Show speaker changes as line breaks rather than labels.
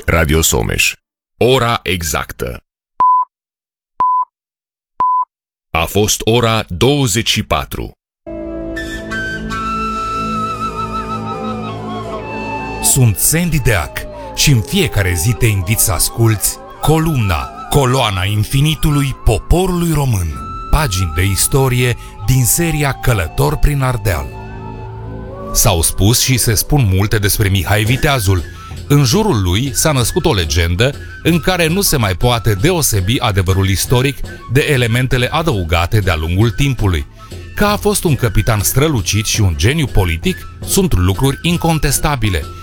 Radio Someș. Ora exactă. A fost ora 24.
Sunt Sandy Deac și în fiecare zi te invit să asculți Coloana infinitului poporului român. Pagini de istorie din seria Călător prin Ardeal. S-au spus și se spun multe despre Mihai Viteazul. În jurul lui s-a născut o legendă în care nu se mai poate deosebi adevărul istoric de elementele adăugate de-a lungul timpului. Că a fost un capitan strălucit și un geniu politic sunt lucruri incontestabile,